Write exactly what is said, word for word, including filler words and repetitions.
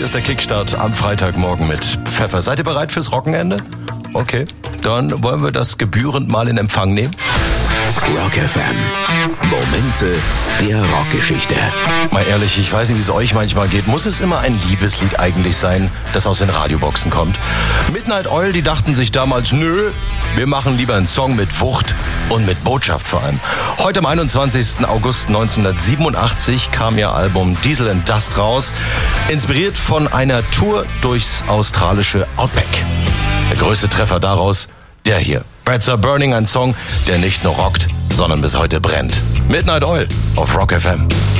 ist der Kickstart am Freitagmorgen mit Pfeffer. Seid ihr bereit fürs Rockenende? Okay, dann wollen wir das gebührend mal in Empfang nehmen. Rock F M. Momente der Rockgeschichte. Mal ehrlich, ich weiß nicht, wie es euch manchmal geht. Muss es immer ein Liebeslied eigentlich sein, das aus den Radioboxen kommt? Midnight Oil, die dachten sich damals, nö, wir machen lieber einen Song mit Wucht und mit Botschaft vor allem. Heute am einundzwanzigsten August neunzehnhundertsiebenundachtzig kam ihr Album Diesel and Dust raus, inspiriert von einer Tour durchs australische Outback. Der größte Treffer daraus, der hier. Breads Are Burning, ein Song, der nicht nur rockt, sondern bis heute brennt. Midnight Oil auf Rock F M.